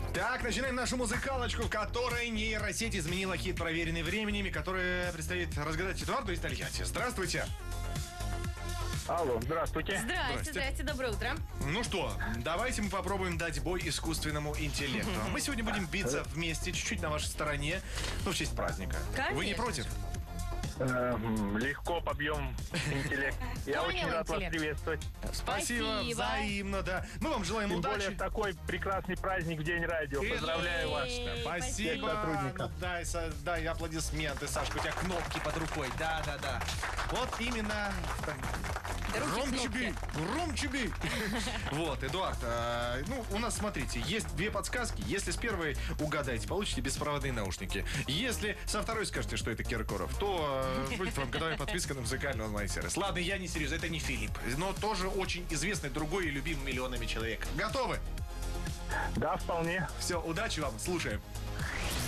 Так, начинаем нашу музыкалочку, в которой нейросеть изменила хит, проверенный временем, который предстоит разгадать Эдуарду из Тольятти. Здравствуйте. Алло, здравствуйте. Здрасте, доброе утро. Ну что, давайте мы попробуем дать бой искусственному интеллекту. Мы сегодня будем биться вместе, чуть-чуть на вашей стороне, в честь праздника. Конечно. Вы не против? Легко побьем интеллект. Я Понял, очень рад вас интеллект. приветствовать. Спасибо, взаимно, да. Мы вам желаем Тем более удачи. в такой прекрасный праздник в День радио. Поздравляю вас. Спасибо. сотрудников. Ну, дай аплодисменты, Сашка, у тебя кнопки под рукой. Да. Вот именно. Громче бей! Громче бей! Вот, Эдуард, у нас, смотрите, есть две подсказки. Если с первой угадаете, получите беспроводные наушники. Если со второй скажете, что это Киркоров, то будет вам годовая подписка на музыкальный онлайн-сервис. Ладно, я не серьезно, это не Филипп, но тоже очень известный, другой и любим миллионами человек. Готовы? Да, вполне. Все, удачи вам, слушаем.